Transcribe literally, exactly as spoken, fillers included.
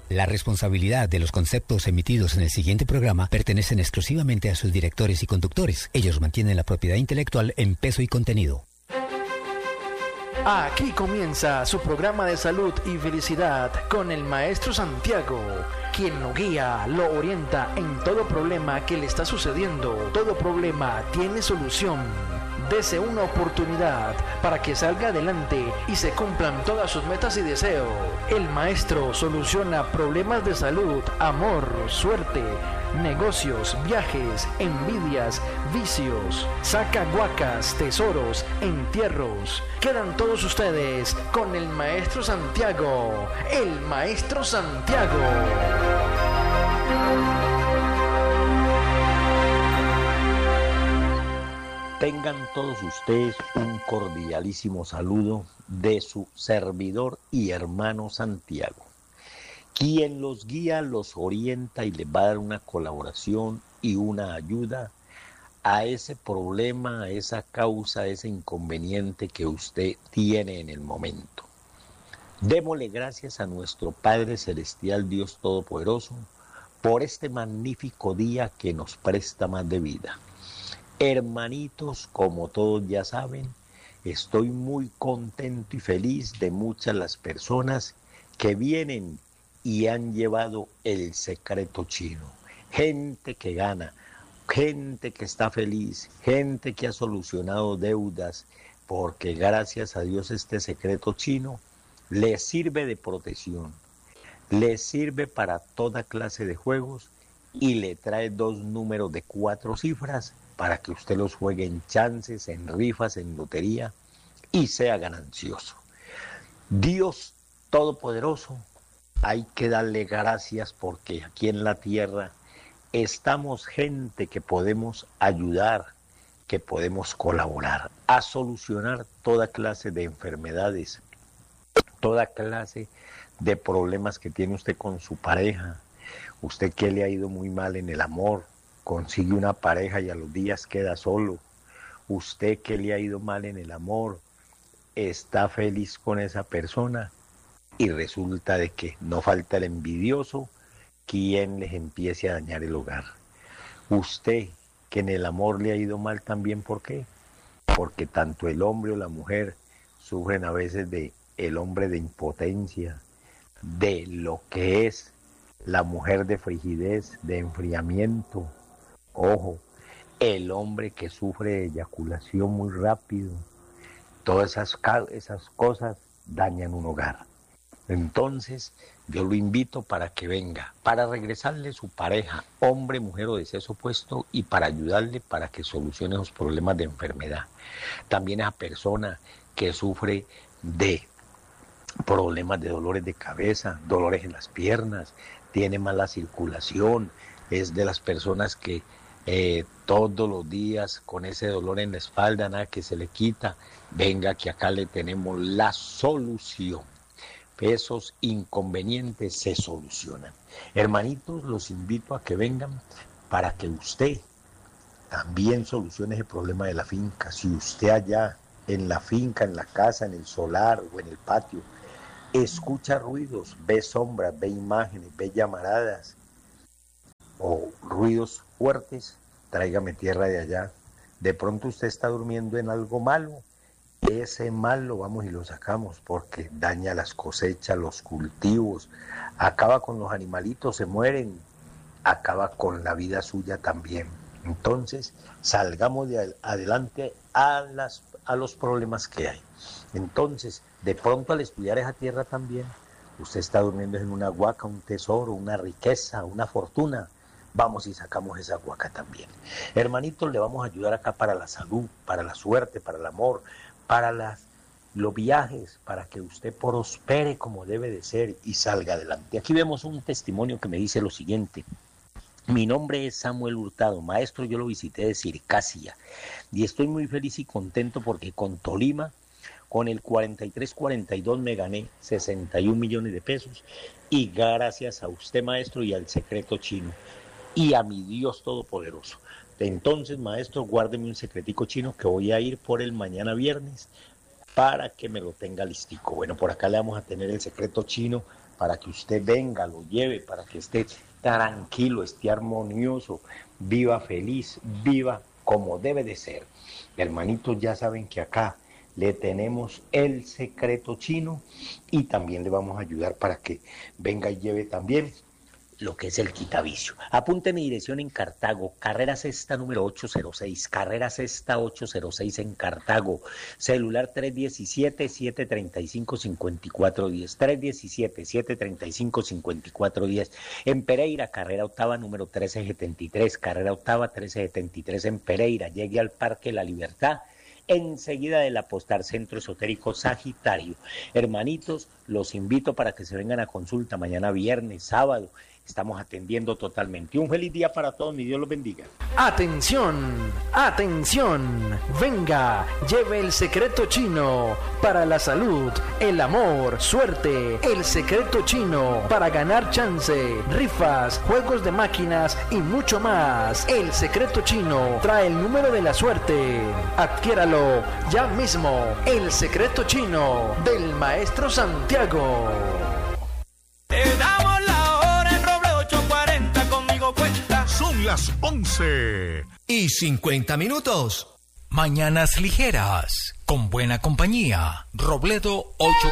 La responsabilidad de los conceptos emitidos en el siguiente programa pertenecen exclusivamente a sus directores y conductores. Ellos mantienen la propiedad intelectual en peso y contenido. Aquí comienza su programa de salud y felicidad con el maestro Santiago, quien lo guía, lo orienta en todo problema que le está sucediendo. Todo problema tiene solución. Dese una oportunidad para que salga adelante y se cumplan todas sus metas y deseos. El maestro soluciona problemas de salud, amor, suerte, negocios, viajes, envidias, vicios, saca guacas, tesoros, entierros. Quedan todos ustedes con el maestro Santiago, el maestro Santiago. Tengan todos ustedes un cordialísimo saludo de su servidor y hermano Santiago, quien los guía, los orienta y les va a dar una colaboración y una ayuda a ese problema, a esa causa, a ese inconveniente que usted tiene en el momento. Démosle gracias a nuestro Padre Celestial, Dios Todopoderoso, por este magnífico día que nos presta más de vida. Hermanitos, como todos ya saben, estoy muy contento y feliz de muchas las personas que vienen y han llevado el secreto chino. Gente que gana, gente que está feliz, gente que ha solucionado deudas, porque gracias a Dios este secreto chino les sirve de protección, les sirve para toda clase de juegos y le trae dos números de cuatro cifras para que usted los juegue en chances, en rifas, en lotería y sea ganancioso. Dios Todopoderoso, hay que darle gracias porque aquí en la tierra estamos gente que podemos ayudar, que podemos colaborar a solucionar toda clase de enfermedades, toda clase de problemas que tiene usted con su pareja. Usted que le ha ido muy mal en el amor, consigue una pareja y a los días queda solo. Usted que le ha ido mal en el amor, está feliz con esa persona y resulta de que no falta el envidioso quien les empiece a dañar el hogar. Usted que en el amor le ha ido mal también, ¿por qué? Porque tanto el hombre o la mujer sufren a veces de el hombre de impotencia, de lo que es la mujer de frigidez, de enfriamiento. Ojo, el hombre que sufre de eyaculación muy rápido, todas esas, esas cosas dañan un hogar. Entonces, yo lo invito para que venga, para regresarle su pareja, hombre, mujer o de sexo opuesto, y para ayudarle para que solucione esos problemas de enfermedad. También esa persona que sufre de problemas de dolores de cabeza, dolores en las piernas, tiene mala circulación, es de las personas que Eh, todos los días con ese dolor en la espalda, nada que se le quita, venga que acá le tenemos la solución. Esos inconvenientes se solucionan. Hermanitos, los invito a que vengan para que usted también solucione ese problema de la finca. Si usted allá en la finca, en la casa, en el solar o en el patio, escucha ruidos, ve sombras, ve imágenes, ve llamaradas o ruidos fuertes, tráigame tierra de allá. De pronto usted está durmiendo en algo malo, ese mal lo vamos y lo sacamos porque daña las cosechas, los cultivos, acaba con los animalitos, se mueren, acaba con la vida suya también. Entonces salgamos de adelante a, las, a los problemas que hay. Entonces, de pronto al estudiar esa tierra también, usted está durmiendo en una huaca, un tesoro, una riqueza, una fortuna. Vamos y sacamos esa huaca también. Hermanitos, le vamos a ayudar acá para la salud, para la suerte, para el amor, para las, los viajes, para que usted prospere como debe de ser y salga adelante. Aquí vemos un testimonio que me dice lo siguiente. Mi nombre es Samuel Hurtado, maestro, yo lo visité de Circasia y estoy muy feliz y contento porque con Tolima, con el cuarenta y tres cuarenta y dos me gané sesenta y un millones de pesos y gracias a usted, maestro, y al secreto chino y a mi Dios Todopoderoso. Entonces, maestro, guárdeme un secretico chino que voy a ir por el mañana viernes para que me lo tenga listico. Bueno, por acá le vamos a tener el secreto chino para que usted venga, lo lleve, para que esté tranquilo, esté armonioso, viva feliz, viva como debe de ser. Hermanitos, ya saben que acá le tenemos el secreto chino y también le vamos a ayudar para que venga y lleve también lo que es el quitavicio. Apunte mi dirección en Cartago, carrera sexta número ocho cero seis, carrera sexta ocho cero seis en Cartago, celular tres diecisiete, siete treinta y cinco, cincuenta y cuatro diez, tres diecisiete, siete treinta y cinco, cincuenta y cuatro diez. En Pereira, carrera octava número trece setenta y tres, carrera octava trece setenta y tres en Pereira, llegue al Parque La Libertad, enseguida del Apostar Centro Esotérico Sagitario. Hermanitos, los invito para que se vengan a consulta mañana viernes, sábado. Estamos atendiendo totalmente. Un feliz día para todos, mi Dios los bendiga. Atención, atención, venga, lleve el secreto chino para la salud, el amor, suerte, el secreto chino para ganar chance, rifas, juegos de máquinas y mucho más. El secreto chino trae el número de la suerte. Adquiéralo ya mismo. El secreto chino del Maestro Santiago. Te damos la hora en Roble ocho cuarenta, conmigo cuenta. Son las once y cincuenta minutos. Mañanas ligeras, con buena compañía. Robledo ocho.